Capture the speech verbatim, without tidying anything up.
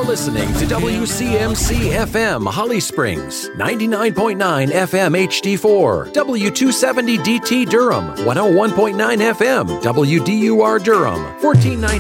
You're listening to W C M C F M Holly Springs, ninety-nine point nine F M H D four, W two seventy D T Durham, one oh one point nine F M W D U R Durham, fourteen ninety